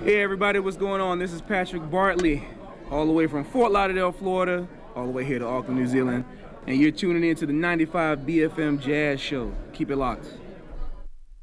Hey everybody, what's going on? This is Patrick Bartley, all the way from Fort Lauderdale, Florida, all the way here to Auckland, New Zealand. And you're tuning in to the 95 BFM Jazz Show. Keep it locked.